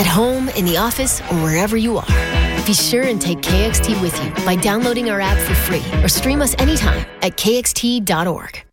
at home, in the office, or wherever you are. Be sure and take KXT with you by downloading our app for free or stream us anytime at kxt.org.